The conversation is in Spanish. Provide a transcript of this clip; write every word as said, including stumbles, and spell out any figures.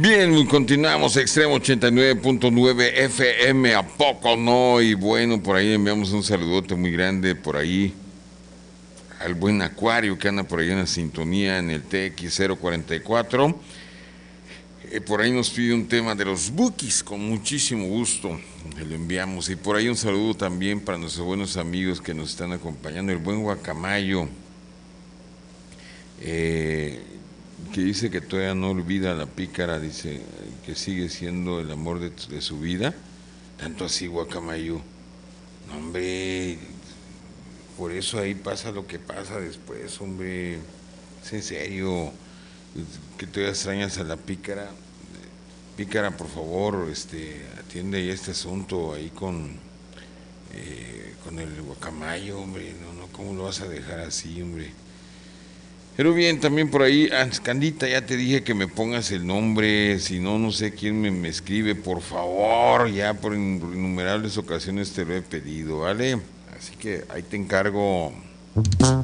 Bien, continuamos, Extremo ochenta y nueve punto nueve F M, ¿a poco no? Y bueno, por ahí enviamos un saludote muy grande por ahí al buen Acuario que anda por ahí en la sintonía en el T X cero cuarenta y cuatro. Eh, por ahí nos pide un tema de los Bukis, con muchísimo gusto le lo enviamos. Y por ahí un saludo también para nuestros buenos amigos que nos están acompañando, el buen Guacamayo, eh, que dice que todavía no olvida a la pícara, dice que sigue siendo el amor de, de su vida. Tanto así, Guacamayo. No, hombre, por eso ahí pasa lo que pasa después, hombre. Es en serio, que todavía extrañas a la pícara. Pícara, por favor, este, atiende ahí este asunto ahí con, eh, con el Guacamayo, hombre. No, no, ¿cómo lo vas a dejar así, hombre? Pero bien, también por ahí, Candita, ya te dije que me pongas el nombre, si no, no sé quién me, me escribe, por favor, ya por innumerables ocasiones te lo he pedido, ¿vale? Así que ahí te encargo.